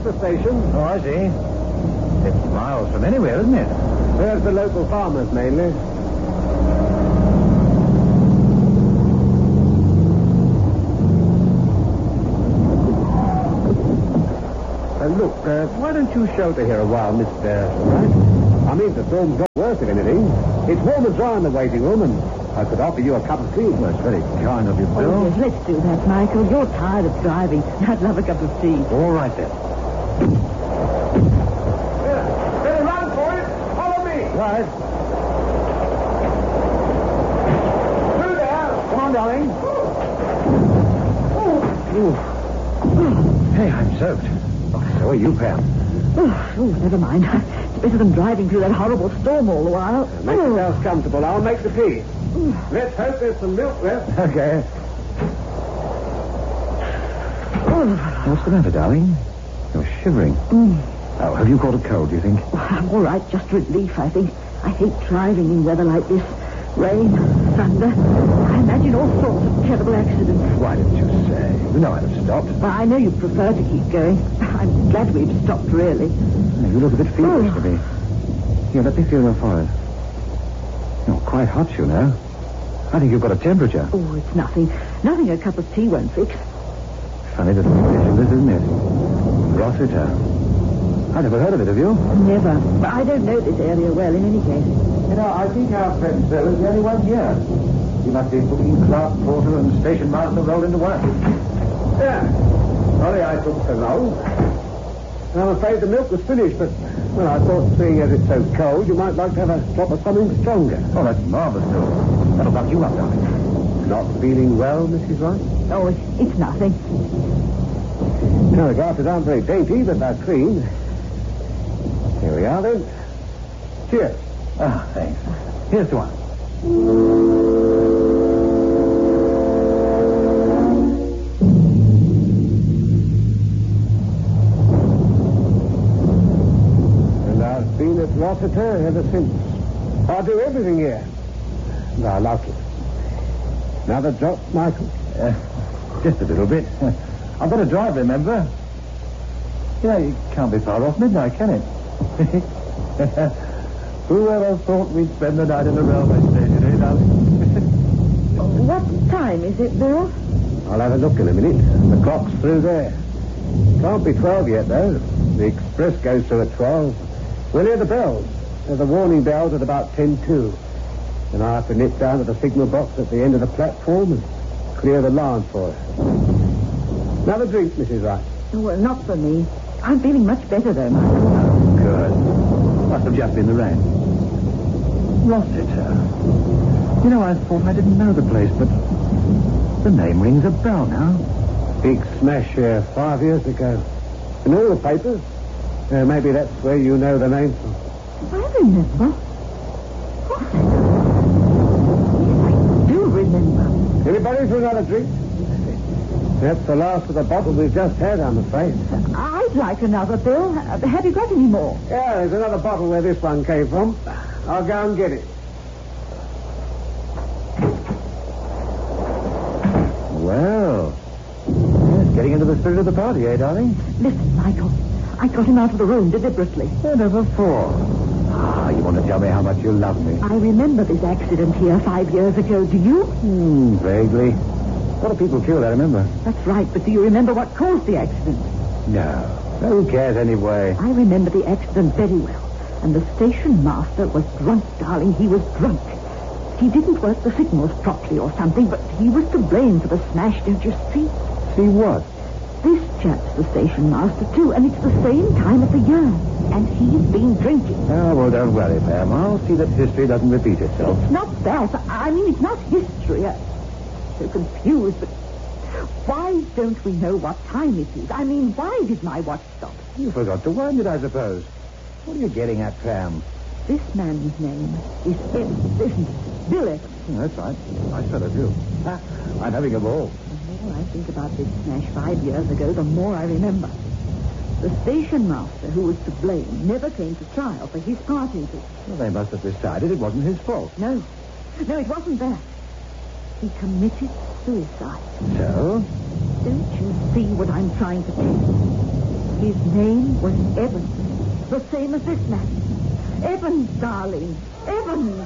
the station. Oh, I see. It's miles from anywhere, isn't it? There's the local farmers, mainly. Look, why don't you shelter here a while, Mr. Wright? I mean, the storm's got worse, if anything. It's warm and dry in the waiting room, and I could offer you a cup of tea. Well, it's very kind of you, Bill. Oh, yes, let's do that, Michael. You're tired of driving. I'd love a cup of tea. All right, then. Better run for it. Follow me. Right. Through there. Come on, darling. Hey, I'm soaked. Oh, so are you, Pam. Oh, never mind. It's better than driving through that horrible storm all the while. Make yourselves comfortable. I'll make the tea. Let's hope there's some milk left. Okay. What's the matter, darling? You're shivering. Oh, have you caught a cold, do you think? I'm all right, just relief, I think. I hate driving in weather like this. Rain, thunder. I imagine all sorts of terrible accidents. Why didn't you say? You know I'd have stopped. Well, I know you prefer to keep going. I'm glad we've stopped, really. You look a bit feverish to me. Here, let me feel your forehead. You're quite hot, you know. I think you've got a temperature. Oh, it's nothing. Nothing a cup of tea won't fix. Funny little place, this, isn't it? Rossiter. I never heard of it, have you? Never. But I don't know this area well, in any case. You know, I think our friend Bill is the only one here. He must be booking clerk, porter, and station master rolled into one. Yeah. Sorry I took so long. I'm afraid the milk was finished, but, well, I thought, seeing as it's so cold, you might like to have a drop of something stronger. Oh, that's marvelous, Bill. That'll buck you up, darling. Not feeling well, Mrs. Wright? Oh, it's nothing. No, the glasses aren't very dainty, but they're clean. Here we are, then. Cheers. Ah, thanks. Here's to one. And I've been at Rossiter ever since. I do everything here. And I like it. Another drop, Michael? Just a little bit. I've got to drive, remember? You know, you can't be far off midnight, can it? Who ever thought we'd spend the night in a railway station, eh, darling? What time is it, Bill? I'll have a look in a minute. The clock's through there. Can't be 12 yet, though. The express goes through at 12. We'll hear the bells. There's a warning bells at about 10:02. And I have to nip down to the signal box at the end of the platform and clear the line for it. Another drink, Mrs. Wright. Well, not for me. I'm feeling much better, though, Michael. Oh, good. Must have just been the rain. Rossiter. You know, I thought I didn't know the place, but the name rings a bell now. Big smash here 5 years ago. In all the papers. Maybe that's where you know the name from. I remember. Rossiter. Yes, I do remember. Anybody for another drink? That's the last of the bottle we've just had, I'm afraid. I'd like another, Bill. Have you got any more? Yeah, there's another bottle where this one came from. I'll go and get it. Well, yes, getting into the spirit of the party, eh, darling? Listen, Michael. I got him out of the room deliberately. Never before. Ah, you want to tell me how much you love me? I remember this accident here 5 years ago. Do you? Vaguely. A lot of people killed, I remember. That's right, but do you remember what caused the accident? No. Who cares anyway? I remember the accident very well. And the station master was drunk, darling. He was drunk. He didn't work the signals properly or something, but he was to blame for the smash, don't you see? See what? This chap's the station master, too, and it's the same time of the year. And he's been drinking. Oh, well, don't worry, Pam. I'll see that history doesn't repeat itself. It's not that. I mean, it's not history. I'm so confused, but why don't we know what time it is? I mean, why did my watch stop? You forgot to wind it, I suppose. What are you getting at, Pam? This man's name is Evans, isn't it? Bill Evans. That's right. Nice fellow, too. I'm having a ball. The more I think about this smash 5 years ago, the more I remember. The station master who was to blame never came to trial for his part in it. Well, they must have decided it wasn't his fault. No, it wasn't that. He committed suicide. So? Don't you see what I'm trying to tell you? His name was Evans, the same as this man. Evans, darling. Evans.